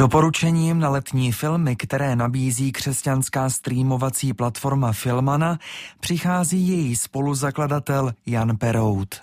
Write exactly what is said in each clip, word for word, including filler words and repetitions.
Doporučením na letní filmy, které nabízí křesťanská streamovací platforma Filmana, přichází její spoluzakladatel Jan Perout.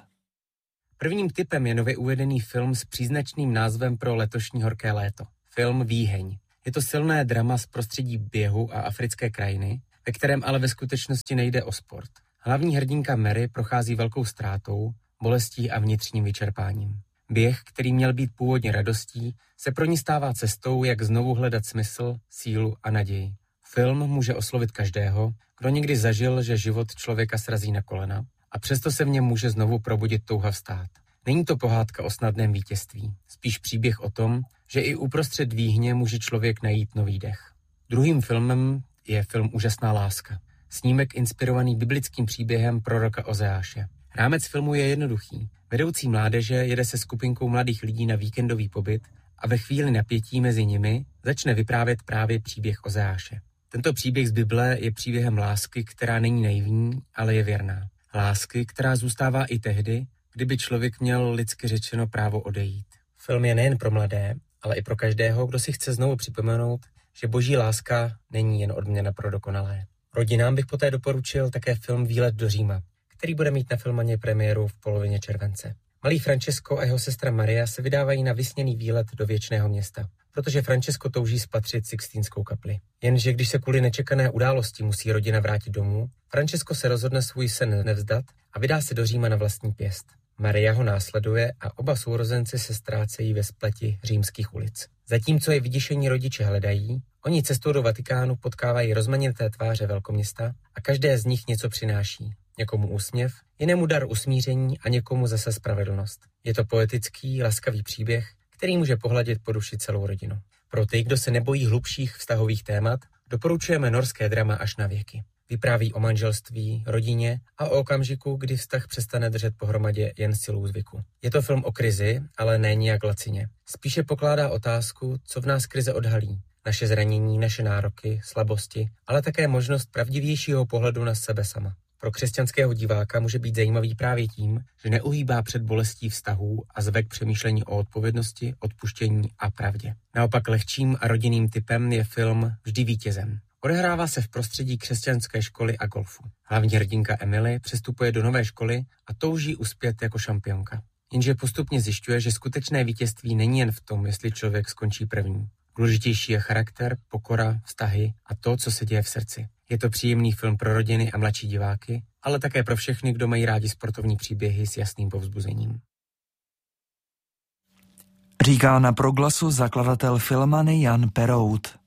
Prvním tipem je nově uvedený film s příznačným názvem pro letošní horké léto. Film Výheň. Je to silné drama z prostředí běhu a africké krajiny, ve kterém ale ve skutečnosti nejde o sport. Hlavní hrdinka Mary prochází velkou ztrátou, bolestí a vnitřním vyčerpáním. Běh, který měl být původně radostí, se pro ní stává cestou, jak znovu hledat smysl, sílu a naději. Film může oslovit každého, kdo někdy zažil, že život člověka srazí na kolena a přesto se v něm může znovu probudit touha vstát. Není to pohádka o snadném vítězství, spíš příběh o tom, že i uprostřed výhně může člověk najít nový dech. Druhým filmem je film Úžasná láska. Snímek inspirovaný biblickým příběhem proroka Ozeáše. Rámec filmu je jednoduchý. Vedoucí mládeže jede se skupinkou mladých lidí na víkendový pobyt a ve chvíli napětí mezi nimi začne vyprávět právě příběh Ozeáše. Tento příběh z Bible je příběhem lásky, která není naivní, ale je věrná. Lásky, která zůstává i tehdy, kdyby člověk měl lidsky řečeno právo odejít. Film je nejen pro mladé, ale i pro každého, kdo si chce znovu připomenout, že boží láska není jen odměna pro dokonalé. Rodinám bych poté doporučil také film Výlet do Říma, který bude mít na Filmaně premiéru v polovině července. Malý Francesco a jeho sestra Maria se vydávají na vysněný výlet do věčného města, protože Francesco touží spatřit Sixtínskou kapli. Jenže když se kvůli nečekané události musí rodina vrátit domů, Francesco se rozhodne svůj sen nevzdat a vydá se do Říma na vlastní pěst. Maria ho následuje a oba sourozenci se ztrácejí ve spleti římských ulic. Zatímco je vyděšení rodiče hledají, oni cestou do Vatikánu potkávají rozmanité tváře velkoměsta a každé z nich něco přináší. Někomu úsměv, jinému dar usmíření a někomu zase spravedlnost. Je to poetický, laskavý příběh, který může pohladit po duši celou rodinu. Pro ty, kdo se nebojí hlubších vztahových témat, doporučujeme norské drama Až na věky. Vypráví o manželství, rodině a o okamžiku, kdy vztah přestane držet pohromadě jen silou zvyku. Je to film o krizi, ale ne nijak lacině. Spíše pokládá otázku, co v nás krize odhalí. Naše zranění, naše nároky, slabosti, ale také možnost pravdivějšího pohledu na sebe sama. Pro křesťanského diváka může být zajímavý právě tím, že neuhýbá před bolestí vztahů a zve k přemýšlení o odpovědnosti, odpuštění a pravdě. Naopak lehčím a rodinným typem je film Vždy vítězem. Odehrává se v prostředí křesťanské školy a golfu. Hlavní hrdinka Emily přestupuje do nové školy a touží uspět jako šampionka. Jenže postupně zjišťuje, že skutečné vítězství není jen v tom, jestli člověk skončí první. Důležitější je charakter, pokora, vztahy a to, co se děje v srdci. Je to příjemný film pro rodiny a mladší diváky, ale také pro všechny, kdo mají rádi sportovní příběhy s jasným povzbuzením. Říká na Proglasu zakladatel Filmany Jan Perout.